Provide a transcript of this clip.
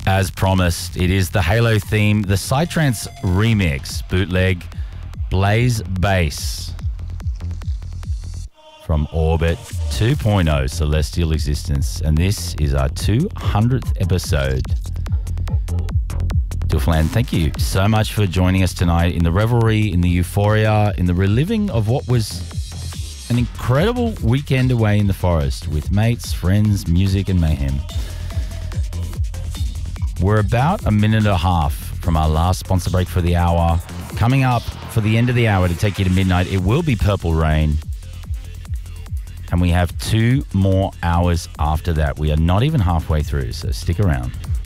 As promised, it is the Halo theme, the Psytrance remix, bootleg, Blaze Bass from Orbit 2.0, Celestial Existence. And this is our 200th episode. Duflan, thank you so much for joining us tonight in the revelry, in the euphoria, in the reliving of what was an incredible weekend away in the forest with mates, friends, music and mayhem. We're about a minute and a half from our last sponsor break for the hour. Coming up for the end of the hour to take you to midnight, it will be Purple Rain. And we have 2 more hours after that. We are not even halfway through, so stick around.